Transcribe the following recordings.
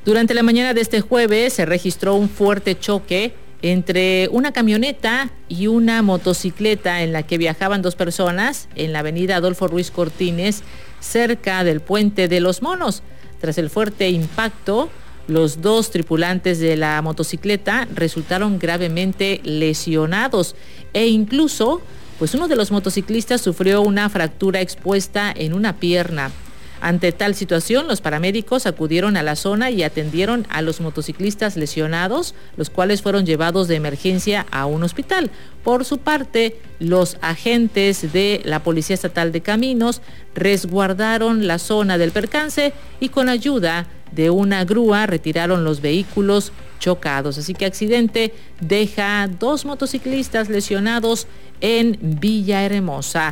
Durante la mañana de este jueves se registró un fuerte choque entre una camioneta y una motocicleta en la que viajaban dos personas en la avenida Adolfo Ruiz Cortines, cerca del Puente de los Monos. Tras el fuerte impacto, los dos tripulantes de la motocicleta resultaron gravemente lesionados e incluso, pues uno de los motociclistas sufrió una fractura expuesta en una pierna. Ante tal situación, los paramédicos acudieron a la zona y atendieron a los motociclistas lesionados, los cuales fueron llevados de emergencia a un hospital. Por su parte, los agentes de la Policía Estatal de Caminos resguardaron la zona del percance y con ayuda de una grúa retiraron los vehículos chocados. Así que accidente deja dos motociclistas lesionados en Villahermosa.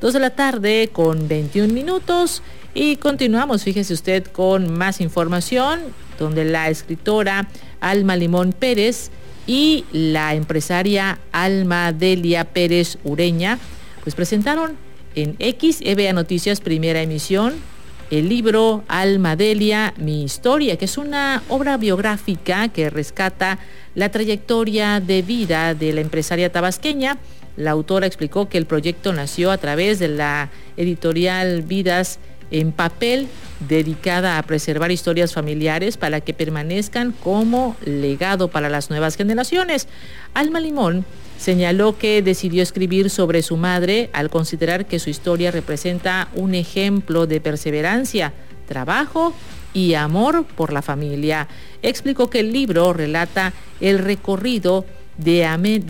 2:00 con 21 minutos. Y continuamos, fíjese usted, con más información, donde la escritora Alma Limón Pérez y la empresaria Alma Delia Pérez Ureña, pues presentaron en XEVA Noticias Primera Emisión el libro Alma Delia, mi historia, que es una obra biográfica que rescata la trayectoria de vida de la empresaria tabasqueña. La autora explicó que el proyecto nació a través de la editorial Vidas en Papel, dedicada a preservar historias familiares para que permanezcan como legado para las nuevas generaciones. Alma Limón señaló que decidió escribir sobre su madre al considerar que su historia representa un ejemplo de perseverancia, trabajo y amor por la familia. Explicó que el libro relata el recorrido de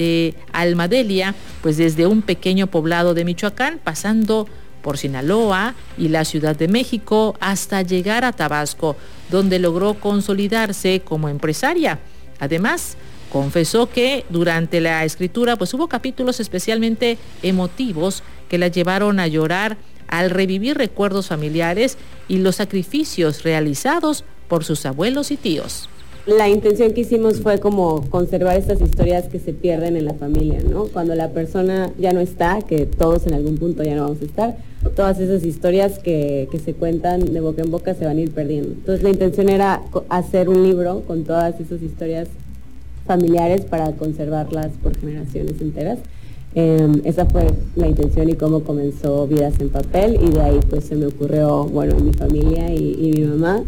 Alma Delia, pues desde un pequeño poblado de Michoacán, pasando por Sinaloa y la Ciudad de México hasta llegar a Tabasco, donde logró consolidarse como empresaria. Además, confesó que durante la escritura pues hubo capítulos especialmente emotivos que la llevaron a llorar al revivir recuerdos familiares y los sacrificios realizados por sus abuelos y tíos. La intención que hicimos fue como conservar estas historias que se pierden en la familia, ¿no? Cuando la persona ya no está, que todos en algún punto ya no vamos a estar, todas esas historias que se cuentan de boca en boca se van a ir perdiendo. Entonces la intención era hacer un libro con todas esas historias familiares para conservarlas por generaciones enteras. Esa fue la intención y cómo comenzó Vidas en Papel, y de ahí pues se me ocurrió, bueno, mi familia y mi mamá,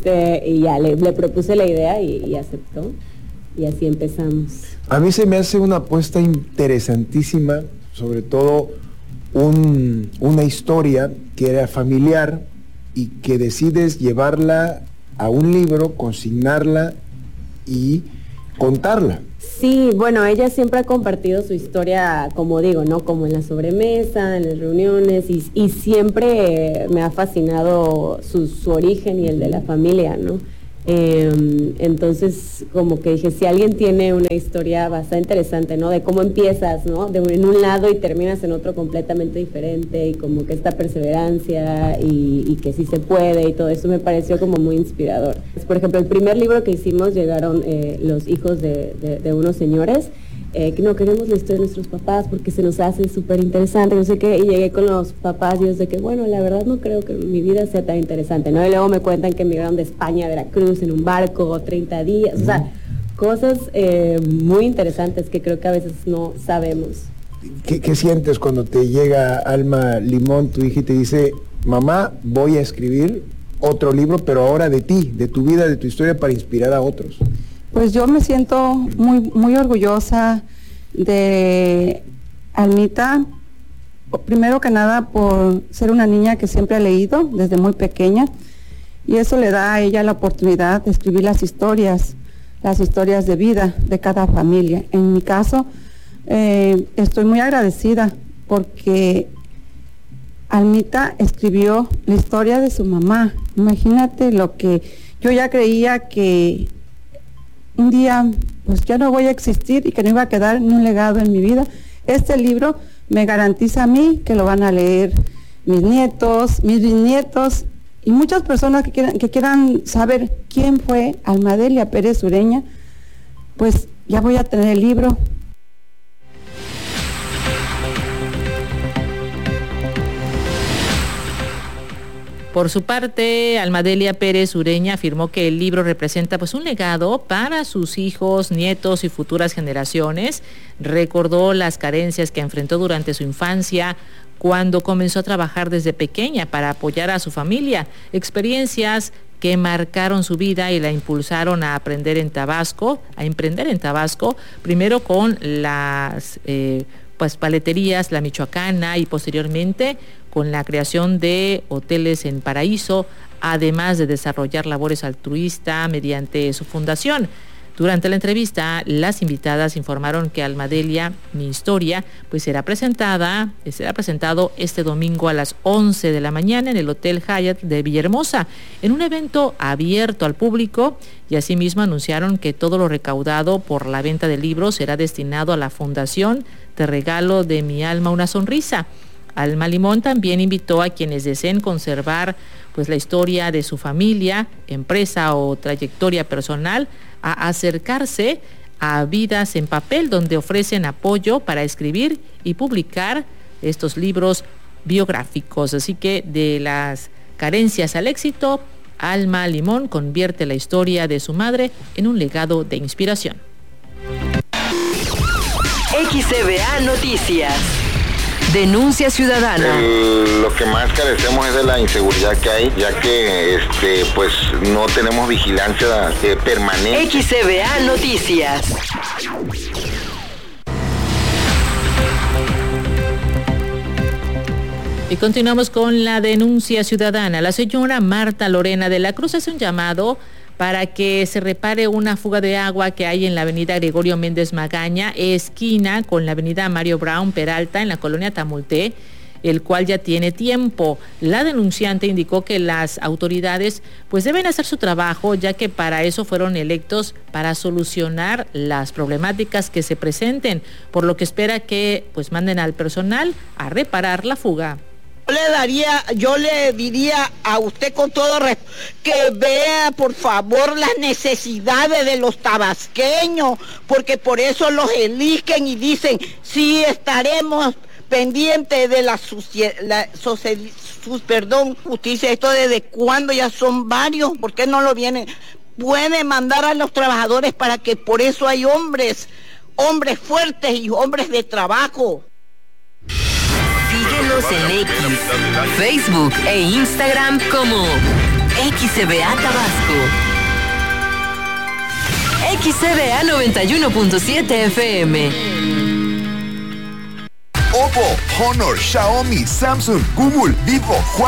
y ya le propuse la idea y aceptó, y así empezamos. A mí se me hace una apuesta interesantísima, sobre todo una historia que era familiar y que decides llevarla a un libro, consignarla y contarla. Sí, bueno, ella siempre ha compartido su historia, como digo, ¿no? Como en la sobremesa, en las reuniones, y siempre me ha fascinado su origen y el de la familia, ¿no? Entonces, como que dije, si alguien tiene una historia bastante interesante, ¿no? De cómo empiezas, ¿no? En un lado y terminas en otro completamente diferente, y como que esta perseverancia y que sí se puede y todo eso me pareció como muy inspirador. Por ejemplo, el primer libro que hicimos llegaron los hijos de unos señores, que no queremos la historia de nuestros papás porque se nos hace súper interesante, no sé qué, y llegué con los papás y yo de que, bueno, la verdad no creo que mi vida sea tan interesante, ¿no? Y luego me cuentan que emigraron de España a Veracruz en un barco, 30 días, o sea, cosas muy interesantes que creo que a veces no sabemos. ¿Qué sientes cuando te llega Alma Limón, tu hija, y te dice, mamá, voy a escribir otro libro, pero ahora de ti, de tu vida, de tu historia, para inspirar a otros? Pues yo me siento muy orgullosa de Almita, primero que nada por ser una niña que siempre ha leído desde muy pequeña, y eso le da a ella la oportunidad de escribir las historias de vida de cada familia. En mi caso, estoy muy agradecida porque Almita escribió la historia de su mamá. Imagínate lo que yo ya creía, que un día pues ya no voy a existir y que no iba a quedar ni un legado en mi vida. Este libro me garantiza a mí que lo van a leer mis nietos, mis bisnietos y muchas personas que quieran saber quién fue Alma Delia Pérez Ureña. Pues ya voy a tener el libro. Por su parte, Almadelia Pérez Ureña afirmó que el libro representa pues un legado para sus hijos, nietos y futuras generaciones. Recordó las carencias que enfrentó durante su infancia cuando comenzó a trabajar desde pequeña para apoyar a su familia, experiencias que marcaron su vida y la impulsaron a emprender en Tabasco, primero con las paleterías La Michoacana y posteriormente con la creación de hoteles en Paraíso, además de desarrollar labores altruistas mediante su fundación. Durante la entrevista, las invitadas informaron que Almadelia, Mi Historia, pues será presentado este domingo a las 11 de la mañana en el Hotel Hyatt de Villahermosa, en un evento abierto al público, y asimismo anunciaron que todo lo recaudado por la venta del libro será destinado a la fundación Te Regalo de Mi Alma Una Sonrisa. Alma Limón también invitó a quienes deseen conservar pues la historia de su familia, empresa o trayectoria personal a acercarse a Vidas en Papel, donde ofrecen apoyo para escribir y publicar estos libros biográficos. Así que de las carencias al éxito, Alma Limón convierte la historia de su madre en un legado de inspiración. XCBA Noticias. Denuncia ciudadana. Lo que más carecemos es de la inseguridad que hay, ya que pues no tenemos vigilancia permanente. XCBA Noticias. Y continuamos con la denuncia ciudadana. La señora Marta Lorena de la Cruz hace un llamado para que se repare una fuga de agua que hay en la avenida Gregorio Méndez Magaña, esquina con la avenida Mario Brown Peralta en la colonia Tamulté, el cual ya tiene tiempo. La denunciante indicó que las autoridades pues deben hacer su trabajo, ya que para eso fueron electos, para solucionar las problemáticas que se presenten, por lo que espera que pues manden al personal a reparar la fuga. Yo le diría a usted con todo respeto que vea por favor las necesidades de los tabasqueños, porque por eso los eligen y dicen, sí estaremos pendientes de la justicia. Esto desde cuándo ya son varios, ¿por qué no lo vienen? Pueden mandar a los trabajadores, para que por eso hay hombres fuertes y hombres de trabajo. Síguenos en X, Facebook e Instagram como XCBA Tabasco. XCBA 91.7 FM. Oppo, Honor, Xiaomi, Samsung, Google, Vivo, Huawei.